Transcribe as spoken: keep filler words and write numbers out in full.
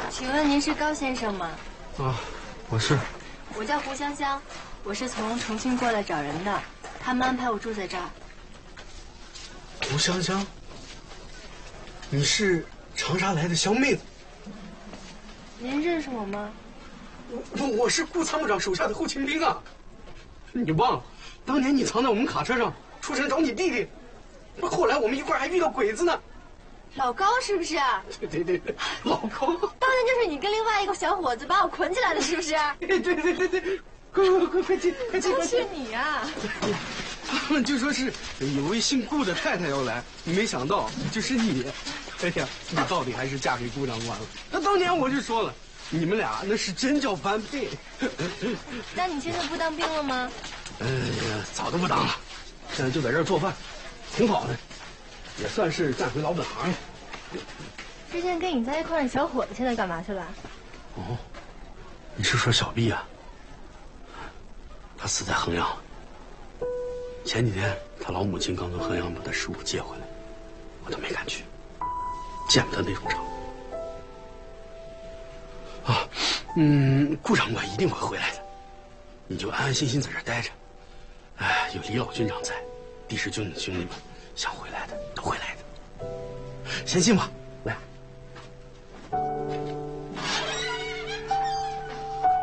请问您是高先生吗？ 啊，我是。 我叫胡香香，我是从重庆过来找人的，他们安排我住在这儿。 胡香香，你是长沙来的小妹子？ 您认识我吗？ 我我是顾参谋长手下的后勤兵啊！你忘了，当年你藏在我们卡车上，出城找你弟弟，后来我们一块还遇到鬼子呢。 老高是不是？ 对对对对，老高。 当年就是你跟另外一个小伙子把我捆起来的，是不是？ 对对对对对，快快快快进快进！ 都是你啊！ 他们就说是有位姓顾的太太要来，没想到就是你。哎呀，你到底还是嫁给顾长官了。那当年我就说了，你们俩那是真叫般配。 那你现在不当兵了吗？ 哎呀，早都不当了，现在就在这儿做饭，挺好的，也算是干回老本行了。 之前跟你在一块儿的小伙子现在干嘛去了？ 哦，你是说小毕啊？他死在衡阳了。前几天他老母亲刚从衡阳把他尸骨接回来，我都没敢去，见不得那种场。啊，嗯，顾长官一定会回来的，你就安安心心在这儿待着。哎，有李老军长在，第十军的兄弟们想回来的都会来的。先进吧。